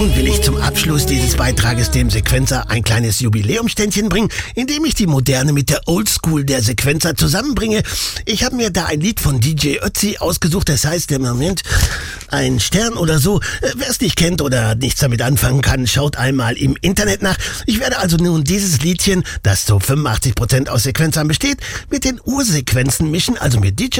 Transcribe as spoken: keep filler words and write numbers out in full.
Nun will ich zum Abschluss dieses Beitrages dem Sequenzer ein kleines Jubiläumständchen bringen, indem ich die Moderne mit der Oldschool der Sequenzer zusammenbringe. Ich habe mir da ein Lied von D J Ötzi ausgesucht, das heißt im Moment ein Stern oder so. Wer es nicht kennt oder nichts damit anfangen kann, schaut einmal im Internet nach. Ich werde also nun dieses Liedchen, das zu fünfundachtzig Prozent aus Sequenzern besteht, mit den Ursequenzen mischen, also mit D J